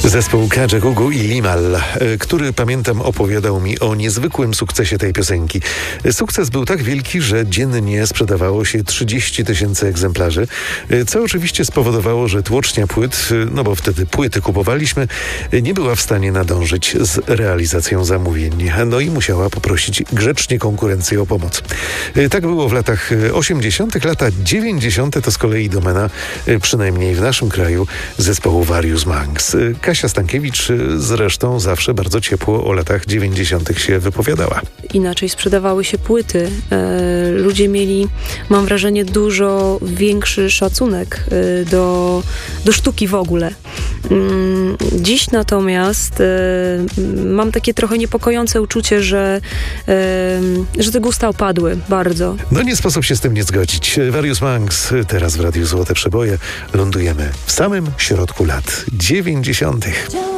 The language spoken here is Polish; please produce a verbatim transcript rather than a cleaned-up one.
Zespół Kajagoogoo i Limahl, który, pamiętam, opowiadał mi o niezwykłym sukcesie tej piosenki. Sukces był tak wielki, że dziennie sprzedawało się trzydzieści tysięcy egzemplarzy, co oczywiście spowodowało, że tłocznia płyt, no bo wtedy płyty kupowaliśmy, nie była w stanie nadążyć z realizacją zamówień. No i musiała poprosić grzecznie konkurencję o pomoc. Tak było w latach osiemdziesiątych. Lata dziewięćdziesiąte to z kolei domena, przynajmniej w naszym kraju, zespołu Various Monks. Kasia Stankiewicz zresztą zawsze bardzo ciepło o latach dziewięćdziesiątych się wypowiadała. Inaczej sprzedawały się płyty. E, ludzie mieli, mam wrażenie, dużo większy szacunek e, do, do sztuki w ogóle. Mm, dziś natomiast e, mam takie trochę niepokojące uczucie, że, e, że te gusta opadły bardzo. No nie sposób się z tym nie zgodzić. Various Monks teraz w Radiu Złote Przeboje. Lądujemy w samym środku lat dziewięćdziesiątych.